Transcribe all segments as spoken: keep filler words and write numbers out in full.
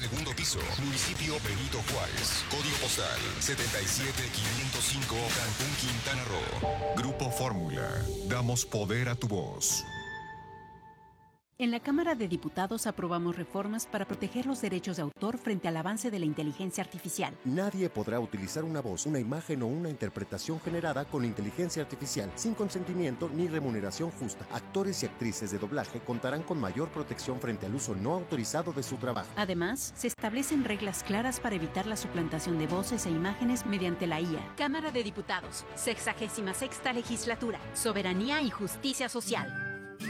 segundo piso, municipio Benito Juárez. Código postal setenta y siete quinientos cinco, Cancún, Quintana Roo. Grupo Fórmula. Damos poder a tu voz. En la Cámara de Diputados aprobamos reformas para proteger los derechos de autor frente al avance de la inteligencia artificial. Nadie podrá utilizar una voz, una imagen o una interpretación generada con inteligencia artificial sin consentimiento ni remuneración justa. Actores y actrices de doblaje contarán con mayor protección frente al uso no autorizado de su trabajo. Además, se establecen reglas claras para evitar la suplantación de voces e imágenes mediante la I A. Cámara de Diputados, sexagésima sexta legislatura, soberanía y justicia social.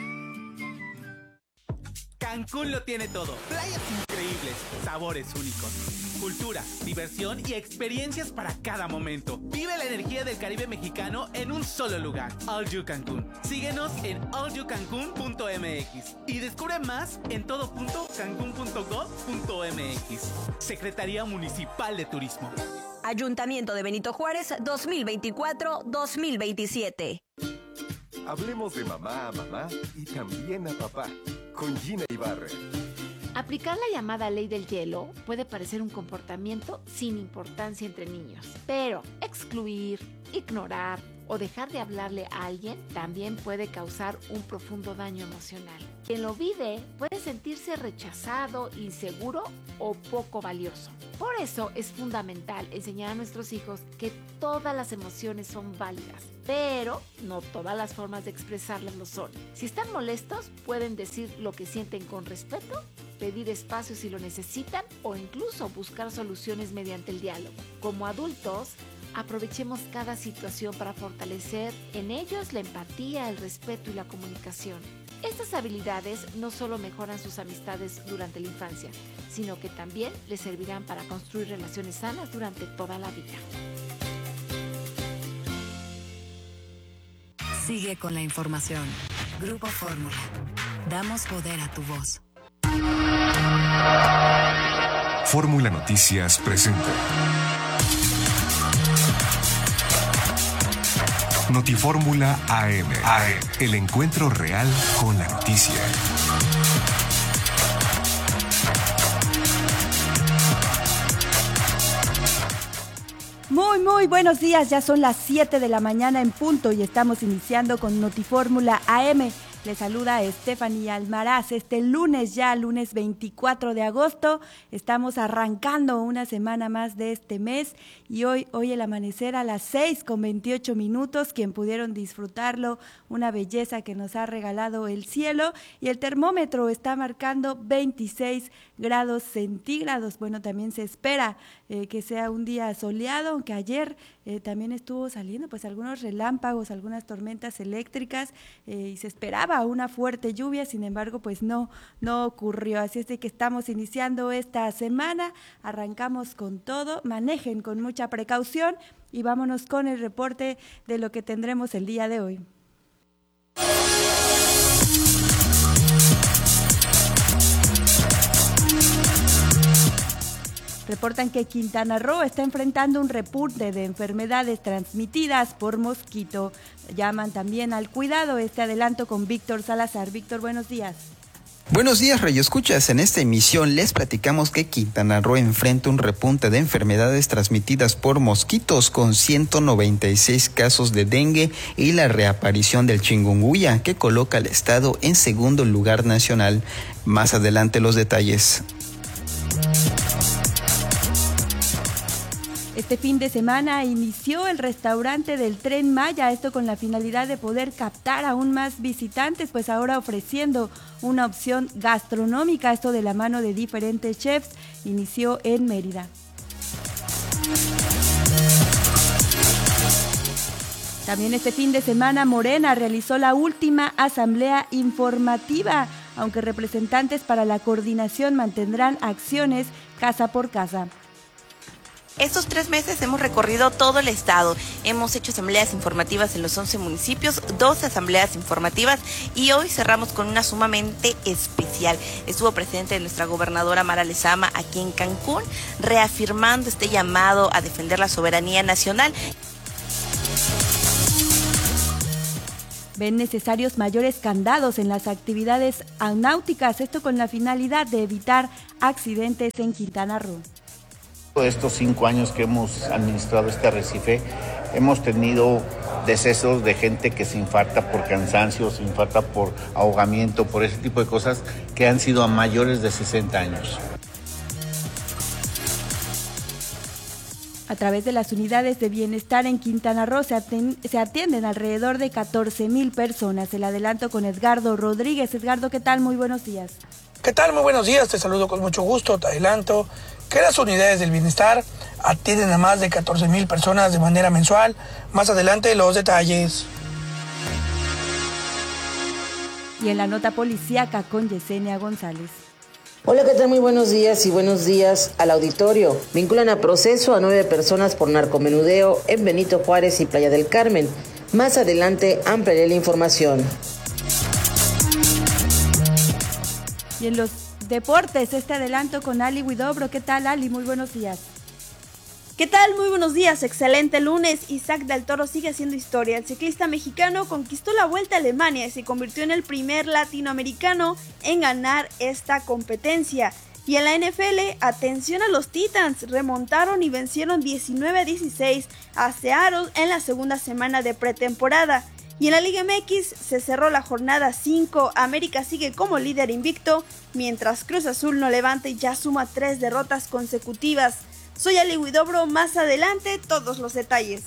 Cancún lo tiene todo. Playas increíbles, sabores únicos, cultura, diversión y experiencias para cada momento. Vive la energía del Caribe mexicano en un solo lugar. All You Cancún. Síguenos en all you cancún punto m x y descubre más en todo punto cancún punto gov punto m x. Secretaría Municipal de Turismo. Ayuntamiento de Benito Juárez dos mil veinticuatro dos mil veintisiete. Hablemos de mamá a mamá y también a papá, con Gina Ibarra. Aplicar la llamada ley del hielo puede parecer un comportamiento sin importancia entre niños, pero excluir, ignorar o dejar de hablarle a alguien también puede causar un profundo daño emocional. Quien lo vive puede sentirse rechazado, inseguro o poco valioso. Por eso es fundamental enseñar a nuestros hijos que todas las emociones son válidas, pero no todas las formas de expresarlas lo son. Si están molestos, pueden decir lo que sienten con respeto, pedir espacio si lo necesitan o incluso buscar soluciones mediante el diálogo. Como adultos, aprovechemos cada situación para fortalecer en ellos la empatía, el respeto y la comunicación. Estas habilidades no solo mejoran sus amistades durante la infancia, sino que también les servirán para construir relaciones sanas durante toda la vida. Sigue con la información. Grupo Fórmula. Damos poder a tu voz. Fórmula Noticias presenta Notifórmula A M. A M. El encuentro real con la noticia. Muy, muy buenos días. Ya son las siete de la mañana en punto y estamos iniciando con Notifórmula A M. Les saluda Estefanía Almaraz. Este lunes ya, lunes veinticuatro de agosto, estamos arrancando una semana más de este mes y hoy, hoy el amanecer a las seis con veintiocho minutos, quien pudieron disfrutarlo, una belleza que nos ha regalado el cielo y el termómetro está marcando veintiséis grados centígrados. Bueno, también se espera eh, que sea un día soleado, aunque ayer eh, también estuvo saliendo pues algunos relámpagos, algunas tormentas eléctricas eh, y se esperaba una fuerte lluvia, sin embargo, pues no, no ocurrió. Así es de que estamos iniciando esta semana, arrancamos con todo, manejen con mucha precaución y vámonos con el reporte de lo que tendremos el día de hoy. Reportan que Quintana Roo está enfrentando un repunte de enfermedades transmitidas por mosquito. Llaman también al cuidado. Este adelanto con Víctor Salazar. Víctor, buenos días. Buenos días, radioescuchas. En esta emisión les platicamos que Quintana Roo enfrenta un repunte de enfermedades transmitidas por mosquitos con ciento noventa y seis casos de dengue y la reaparición del chikungunya, que coloca al estado en segundo lugar nacional. Más adelante los detalles. Este fin de semana inició el restaurante del Tren Maya, esto con la finalidad de poder captar aún más visitantes, pues ahora ofreciendo una opción gastronómica, esto de la mano de diferentes chefs, inició en Mérida. También este fin de semana Morena realizó la última asamblea informativa, aunque representantes para la coordinación mantendrán acciones casa por casa. Estos tres meses hemos recorrido todo el estado, hemos hecho asambleas informativas en los once municipios, dos asambleas informativas y hoy cerramos con una sumamente especial. Estuvo presente nuestra gobernadora Mara Lezama aquí en Cancún, reafirmando este llamado a defender la soberanía nacional. ven necesarios mayores candados en las actividades náuticas, esto con la finalidad de evitar accidentes en Quintana Roo. Estos cinco años que hemos administrado este arrecife, hemos tenido decesos de gente que se infarta por cansancio, se infarta por ahogamiento, por ese tipo de cosas que han sido a mayores de sesenta años. A través de las unidades de bienestar en Quintana Roo se, aten- se atienden alrededor de catorce mil personas. El adelanto con Edgardo Rodríguez. Edgardo, ¿qué tal? Muy buenos días. ¿Qué tal? Muy buenos días, te saludo con mucho gusto. Te adelanto que las unidades del bienestar atienden a más de catorce mil personas de manera mensual. Más adelante los detalles. Y en la nota policíaca con Yesenia González. Hola, ¿qué tal? Muy buenos días y buenos días al auditorio. Vinculan a proceso a nueve personas por narcomenudeo en Benito Juárez y Playa del Carmen. Más adelante ampliaré la información. Y en los deportes, este adelanto con Ali Huidobro. ¿Qué tal, Ali? Muy buenos días. ¿Qué tal? Muy buenos días, excelente lunes. Isaac del Toro sigue haciendo historia. El ciclista mexicano conquistó la Vuelta a Alemania y se convirtió en el primer latinoamericano en ganar esta competencia. Y en la N F L, atención a los Titans, remontaron y vencieron diecinueve a dieciséis a Seattle en la segunda semana de pretemporada. Y en la Liga M X se cerró la jornada cinco, América sigue como líder invicto, mientras Cruz Azul no levanta y ya suma tres derrotas consecutivas. Soy Ali Huidobro, más adelante todos los detalles.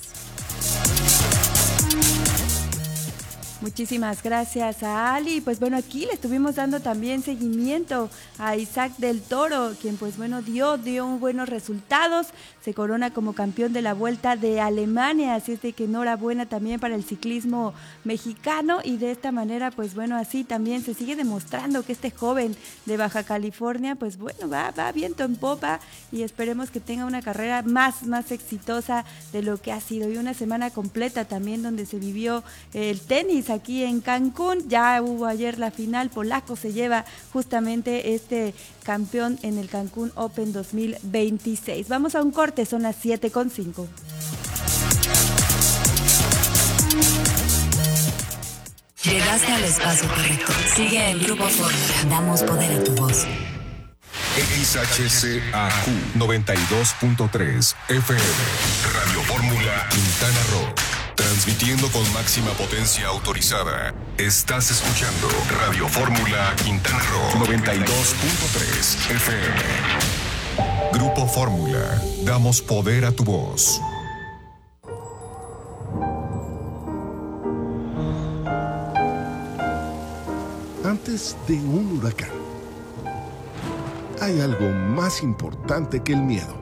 Muchísimas gracias a Ali. Pues bueno, aquí le estuvimos dando también seguimiento a Isaac del Toro, quien pues bueno dio, dio buenos resultados, se corona como campeón de la Vuelta de Alemania, así es de que enhorabuena también para el ciclismo mexicano y de esta manera pues bueno así también se sigue demostrando que este joven de Baja California pues bueno va, va viento en popa y esperemos que tenga una carrera más, más exitosa de lo que ha sido y una semana completa también donde se vivió el tenis aquí en Cancún. Ya hubo ayer la final, polaco se lleva justamente este campeón en el Cancún Open dos mil veintiséis. Vamos a un corte, son las siete con cinco. Llegaste al espacio correcto. Sigue el Grupo Fórmula. Damos poder a tu voz. X H C A Q noventa y dos punto tres F M. Radio Fórmula Quintana Roo. Transmitiendo con máxima potencia autorizada. Estás escuchando Radio Fórmula Quintana Roo noventa y dos punto tres F M. Grupo Fórmula. Damos poder a tu voz. Antes de un huracán, hay algo más importante que el miedo.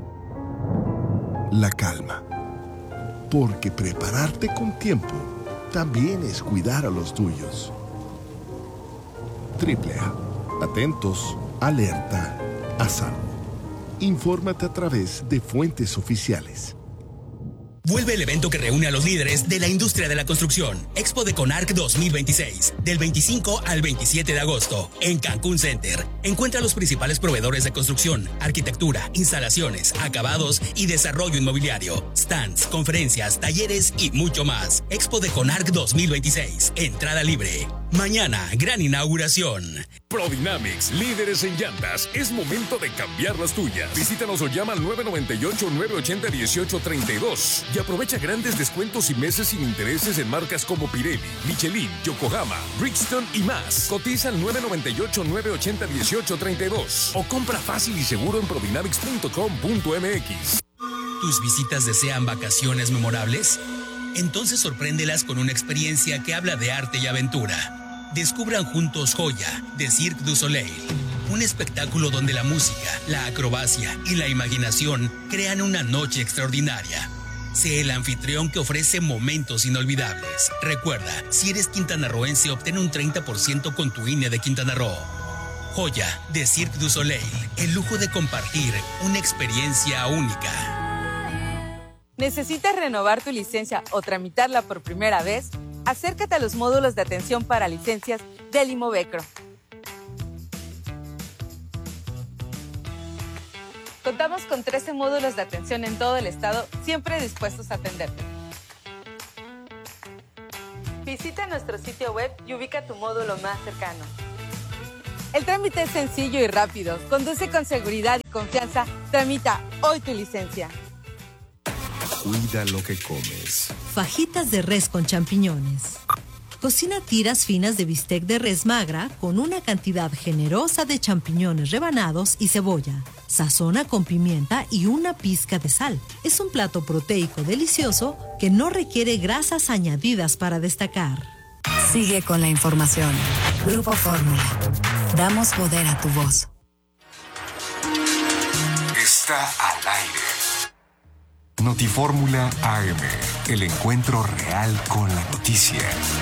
La calma. Porque prepararte con tiempo también es cuidar a los tuyos. Triple A. Atentos, alerta, a salvo. Infórmate a través de fuentes oficiales. Vuelve el evento que reúne a los líderes de la industria de la construcción. Expo de Conarc dos mil veintiséis, del veinticinco al veintisiete de agosto, en Cancún Center. Encuentra los principales proveedores de construcción, arquitectura, instalaciones, acabados y desarrollo inmobiliario, stands, conferencias, talleres y mucho más. Expo de Conarc dos mil veintiséis, entrada libre. Mañana, gran inauguración. Prodynamics, líderes en llantas. Es momento de cambiar las tuyas. Visítanos o llama al nueve nueve ocho, nueve ocho cero, uno ocho tres dos y aprovecha grandes descuentos y meses sin intereses en marcas como Pirelli, Michelin, Yokohama, Bridgestone y más. Cotiza al nueve nueve ocho, nueve ocho cero, uno ocho tres dos o compra fácil y seguro en prodynamics punto com punto m x. ¿Tus visitas desean vacaciones memorables? Entonces sorpréndelas con una experiencia que habla de arte y aventura. Descubran juntos Joya, de Cirque du Soleil. Un espectáculo donde la música, la acrobacia y la imaginación crean una noche extraordinaria. Sé el anfitrión que ofrece momentos inolvidables. Recuerda, si eres quintanarroense, obtén un treinta por ciento con tu I N E de Quintana Roo. Joya, de Cirque du Soleil. El lujo de compartir una experiencia única. ¿Necesitas renovar tu licencia o tramitarla por primera vez? Acércate a los módulos de atención para licencias del Imovecro. Contamos con trece módulos de atención en todo el estado, siempre dispuestos a atenderte. Visita nuestro sitio web y ubica tu módulo más cercano. El trámite es sencillo y rápido. Conduce con seguridad y confianza. Tramita hoy tu licencia. Cuida lo que comes. Fajitas de res con champiñones. Cocina tiras finas de bistec de res magra con una cantidad generosa de champiñones rebanados y cebolla. Sazona con pimienta y una pizca de sal. Es un plato proteico delicioso que no requiere grasas añadidas para destacar. Sigue con la información. Grupo Fórmula. Damos poder a tu voz. Está al aire. Notifórmula A M, el encuentro real con la noticia.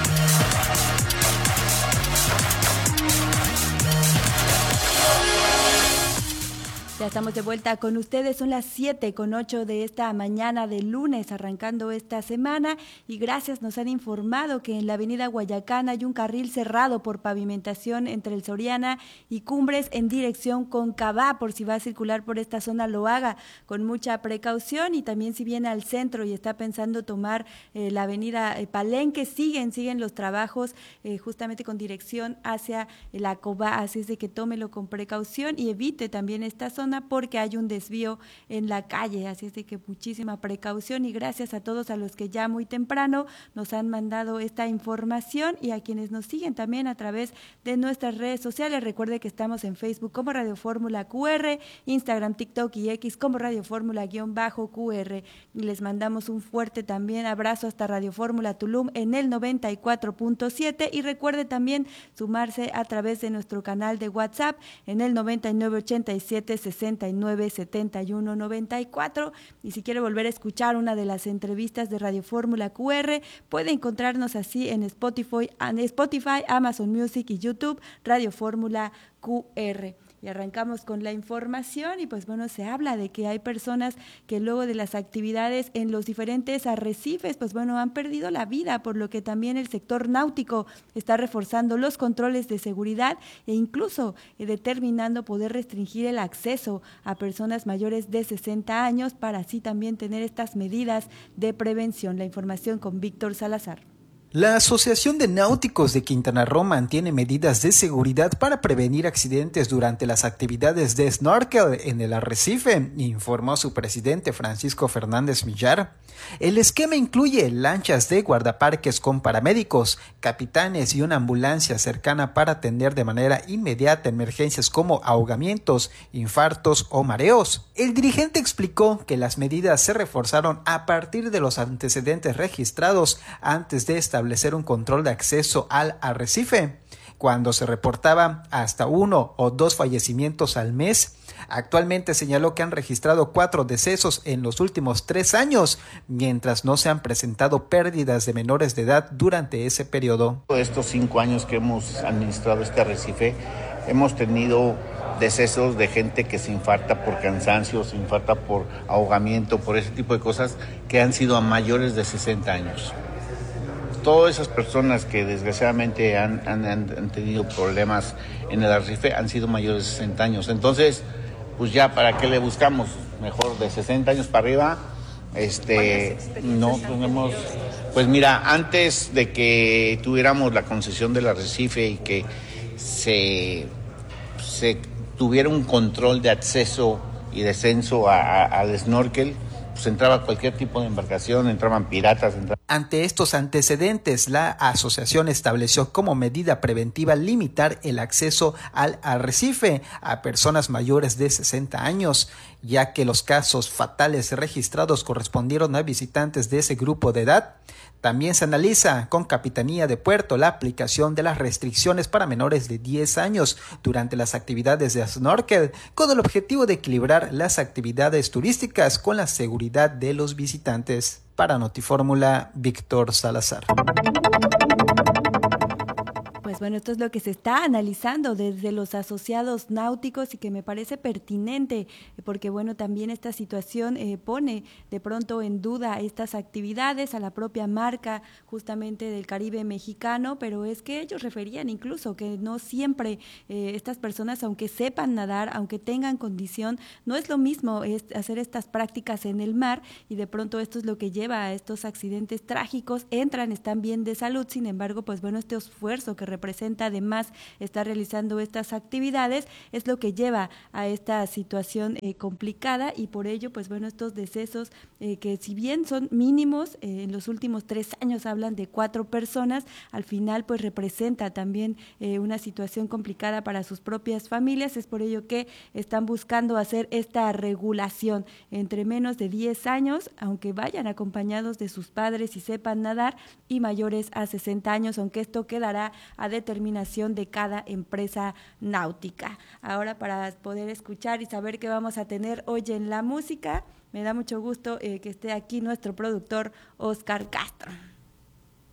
Ya estamos de vuelta con ustedes, son las siete con ocho de esta mañana de lunes, arrancando esta semana, y gracias, nos han informado que en la avenida Guayacán hay un carril cerrado por pavimentación entre el Soriana y Cumbres en dirección Concabá. Por si va a circular por esta zona, lo haga con mucha precaución, y también si viene al centro y está pensando tomar eh, la avenida eh, Palenque, siguen, siguen los trabajos eh, justamente con dirección hacia la Cobá, así es de que tómelo con precaución y evite también esta zona porque hay un desvío en la calle, así es de que muchísima precaución, y gracias a todos a los que ya muy temprano nos han mandado esta información y a quienes nos siguen también a través de nuestras redes sociales. Recuerde que estamos en Facebook como Radio Fórmula Q R, Instagram, TikTok y X como Radio Fórmula-Q R, y les mandamos un fuerte también abrazo hasta Radio Fórmula Tulum en el noventa y cuatro punto siete, y recuerde también sumarse a través de nuestro canal de WhatsApp en el noventa y nueve ochenta y siete sesenta y nueve setenta y uno noventa y cuatro, y si quiere volver a escuchar una de las entrevistas de Radio Fórmula Q R, puede encontrarnos así en Spotify, en Spotify, Amazon Music y YouTube, Radio Fórmula Q R. Y arrancamos con la información, y pues bueno, se habla de que hay personas que luego de las actividades en los diferentes arrecifes, pues bueno, han perdido la vida, por lo que también el sector náutico está reforzando los controles de seguridad e incluso eh, determinando poder restringir el acceso a personas mayores de sesenta años para así también tener estas medidas de prevención. La información con Víctor Salazar. La Asociación de Náuticos de Quintana Roo mantiene medidas de seguridad para prevenir accidentes durante las actividades de snorkel en el arrecife, informó su presidente Francisco Fernández Millar. El esquema incluye lanchas de guardaparques con paramédicos, capitanes y una ambulancia cercana para atender de manera inmediata emergencias como ahogamientos, infartos o mareos. El dirigente explicó que las medidas se reforzaron a partir de los antecedentes registrados antes de establecer establecer un control de acceso al arrecife, cuando se reportaba hasta uno o dos fallecimientos al mes. Actualmente señaló que han registrado cuatro decesos en los últimos tres años, mientras no se han presentado pérdidas de menores de edad durante ese periodo. Estos cinco años que hemos administrado este arrecife, hemos tenido decesos de gente que se infarta por cansancio, se infarta por ahogamiento, por ese tipo de cosas, que han sido a mayores de sesenta años. Todas esas personas que desgraciadamente han, han, han tenido problemas en el arrecife han sido mayores de sesenta años. Entonces, pues ya, ¿para qué le buscamos? Mejor de sesenta años para arriba. Este, no tenemos, pues mira, antes de que tuviéramos la concesión del arrecife y que se, se tuviera un control de acceso y descenso a, a, al snorkel, pues entraba cualquier tipo de embarcación, entraban piratas. Entraban... Ante estos antecedentes, la asociación estableció como medida preventiva limitar el acceso al arrecife a personas mayores de sesenta años, ya que los casos fatales registrados correspondieron a visitantes de ese grupo de edad. También se analiza con Capitanía de Puerto la aplicación de las restricciones para menores de diez años durante las actividades de snorkel, con el objetivo de equilibrar las actividades turísticas con la seguridad de los visitantes. Para Notifórmula, Víctor Salazar. Pues bueno, esto es lo que se está analizando desde los asociados náuticos y que me parece pertinente, porque bueno, también esta situación eh, pone de pronto en duda estas actividades a la propia marca justamente del Caribe mexicano, pero es que ellos referían incluso que no siempre eh, estas personas, aunque sepan nadar, aunque tengan condición, no es lo mismo es hacer estas prácticas en el mar y de pronto esto es lo que lleva a estos accidentes trágicos, entran, están bien de salud, sin embargo, pues bueno, este esfuerzo que representa además estar realizando estas actividades es lo que lleva a esta situación eh, complicada y por ello pues bueno estos decesos eh, que si bien son mínimos eh, en los últimos tres años hablan de cuatro personas, al final pues representa también eh, una situación complicada para sus propias familias, es por ello que están buscando hacer esta regulación entre menos de diez años, aunque vayan acompañados de sus padres y sepan nadar, y mayores a sesenta años, aunque esto quedará a determinación de cada empresa náutica. Ahora, para poder escuchar y saber qué vamos a tener hoy en la música, me da mucho gusto eh, que esté aquí nuestro productor Oscar Castro.